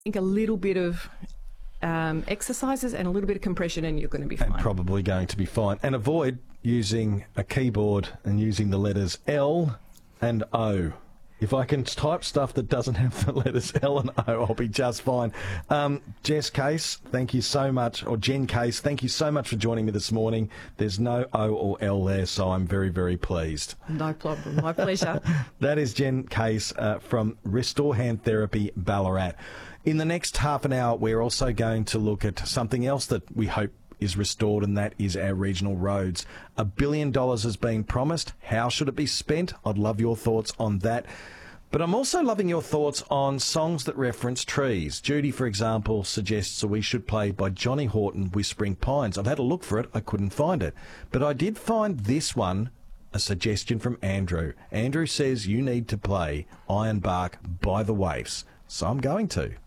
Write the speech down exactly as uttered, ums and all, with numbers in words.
think a little bit of um, exercises and a little bit of compression and you're going to be fine. And probably going to be fine. And avoid using a keyboard and using the letters L and O. If I can type stuff that doesn't have the letters L and O, I'll be just fine. Um, Jess Case, thank you so much, or Jen Case, thank you so much for joining me this morning. There's no O or L there, so I'm very, very pleased. No problem. My pleasure. That is Jen Case uh, from Restore Hand Therapy Ballarat. In the next half an hour, we're also going to look at something else that we hope is restored, and that is our regional roads. A billion dollars is being promised. How should it be spent? I'd love your thoughts on that. But I'm also loving your thoughts on songs that reference trees. Judy, for example, suggests that we should play by Johnny Horton, Whispering Pines. I've had a look for it. I couldn't find it. But I did find this one, a suggestion from Andrew. Andrew says you need to play Iron Bark by the Waifs. So I'm going to.